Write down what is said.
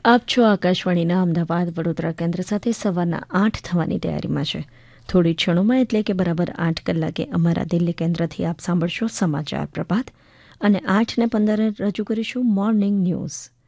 આપ છો આકાશવાણીના અમદાવાદ વડોદરા કેન્દ્ર સાથે સવારના 8 થવાની તૈયારીમાં છે. થોડી ક્ષણોમાં એટલે કે બરાબર 8 કલાકે અમારા દિલ્હી કેન્દ્રથી આપ સાંભળશો સમાચાર પ્રભાત અને 8:15 રજૂ કરીશું મોર્નિંગ ન્યૂઝ.